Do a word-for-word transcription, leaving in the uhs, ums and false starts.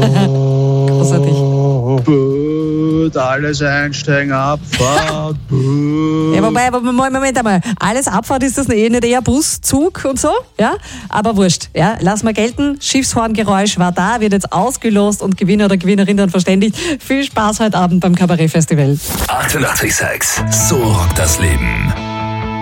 Großartig. Boot, alles einsteigen, Abfahrt. Boot. Ja, wobei, aber Moment, Moment einmal. Alles Abfahrt ist das eh nicht eher Bus, Zug und so, ja? Aber wurscht, ja? Lass mal gelten. Schiffshorngeräusch war da, wird jetzt ausgelost und Gewinner oder Gewinnerin dann verständigt. Viel Spaß heute Abend beim Kabarettfestival. achtundachtzig Komma sechs. So rockt das Leben.